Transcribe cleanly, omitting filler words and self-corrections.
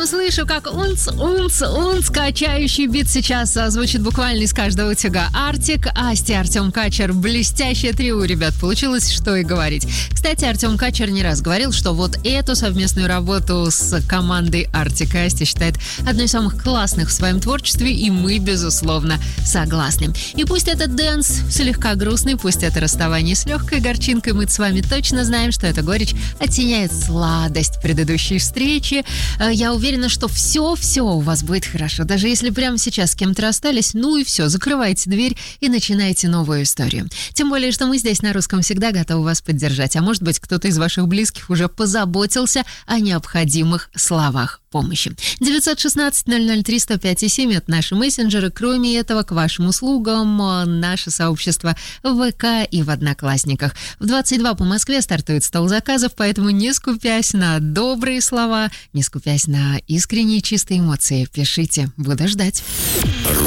слышу, как унц, качающий бит сейчас звучит буквально из каждого утюга. Артик, Асти, Артем Качер. Блестящее трио, ребят, получилось, что и говорить. Кстати, Артем Качер не раз говорил, что вот эту совместную работу с командой Артик и Асти считает одной из самых классных в своем творчестве, и мы, безусловно, согласны. И пусть этот дэнс слегка грустный, пусть это расставание с легкой горчинкой, мы с вами точно знаем, что эта горечь оттеняет сладость предыдущей встречи. Я уверена, что все у вас будет хорошо. Даже если прямо сейчас с кем-то расстались, ну и все, закрывайте дверь и начинайте новую историю. Тем более, что мы здесь на Русском всегда готовы вас поддержать. А может быть, кто-то из ваших близких уже позаботился о необходимых словах помощи. 916-003-105-7 – это наши мессенджеры. Кроме этого, к вашим услугам наше сообщество в ВК и в Одноклассниках. В 22 по Москве стартует стол заказов, поэтому не скупясь на добрые слова, не скупясь на искренние чистые эмоции, пишите, буду ждать.